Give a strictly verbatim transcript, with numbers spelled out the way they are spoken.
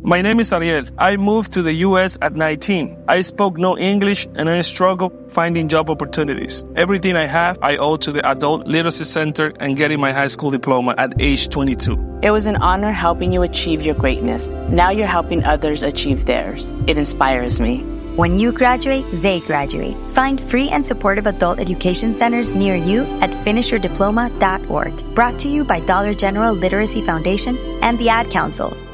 My name is Ariel. I moved to the U S at nineteen. I spoke no English and I struggled finding job opportunities. Everything I have, I owe to the Adult Literacy Center and getting my high school diploma at age twenty-two. It was an honor helping you achieve your greatness. Now you're helping others achieve theirs. It inspires me. When you graduate, they graduate. Find free and supportive adult education centers near you at finish your diploma dot org. Brought to you by Dollar General Literacy Foundation and the Ad Council.